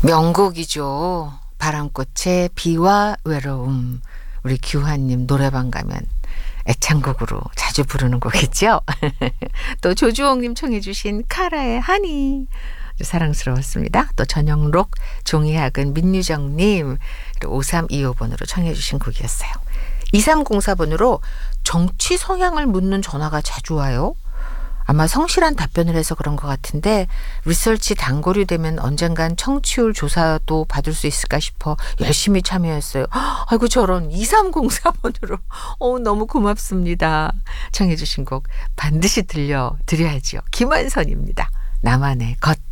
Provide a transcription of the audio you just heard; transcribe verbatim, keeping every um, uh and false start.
명곡이죠. 바람꽃의 비와 외로움. 우리 규환님 노래방 가면 애창곡으로 자주 부르는 곡이죠. 또 조주홍님 청해 주신 카라의 하니 사랑스러웠습니다. 또 전영록, 종이학은, 민유정님 오삼이오 번으로 청해 주신 곡이었어요. 이삼공사 번으로 정치 성향을 묻는 전화가 자주 와요. 아마 성실한 답변을 해서 그런 것 같은데 리서치 단골이 되면 언젠간 청취율 조사도 받을 수 있을까 싶어 열심히 참여했어요. 아이고 저런 이삼공사 번으로 어, 너무 고맙습니다. 청해 주신 곡 반드시 들려드려야죠. 김한선입니다. 나만의 것.